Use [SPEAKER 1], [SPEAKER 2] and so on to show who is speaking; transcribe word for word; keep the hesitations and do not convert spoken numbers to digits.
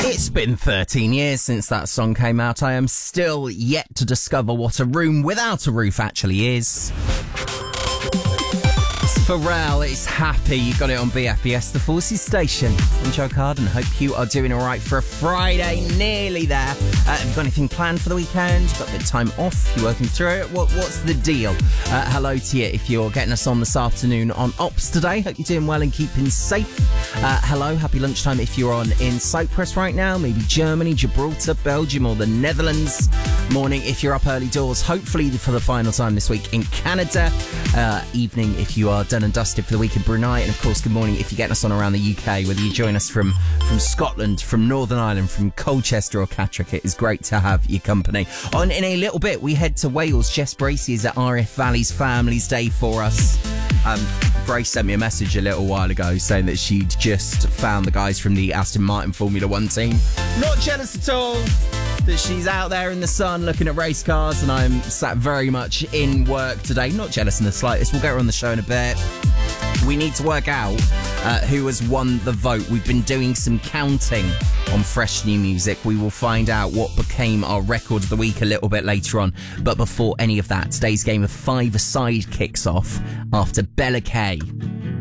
[SPEAKER 1] It's been thirteen years since that song came out. I am still yet to discover what a room without a roof actually is. It's Pharrell, it's Happy. You got it on B F B S, the Forces Station. I'm Joe Carden. Hope you are doing all right for a Friday. Nearly there. Uh, have you got anything planned for the weekend? Got a bit of time off? You working through it? What, what's the deal? Uh, hello to you if you're getting us on this afternoon on Ops today. Hope you're doing well and keeping safe. Uh, hello, happy lunchtime if you're on in Cyprus right now, maybe Germany, Gibraltar, Belgium or the Netherlands. Morning if you're up early doors, hopefully for the final time this week in Canada. Uh, evening if you are done and dusted for the week in Brunei. And of course, good morning if you're getting us on around the U K, whether you join us from, from Scotland, from Northern Ireland, from Colchester or Catterick. It is great to have your company. On in a little bit, we head to Wales. Jess Bracey is at R F Valley's Families Day for us. Um, Brace sent me a message a little while ago saying that she'd just found the guys from the Aston Martin Formula One team. Not jealous at all that she's out there in the sun looking at race cars, and I'm sat very much in work today. Not jealous in the slightest. We'll get her on the show in a bit. We need to work out uh, who has won the vote. We've been doing some counting on Fresh New Music. We will find out what became our record of the week a little bit later on. But before any of that, today's game of five-a-side kicks off after Bella Kay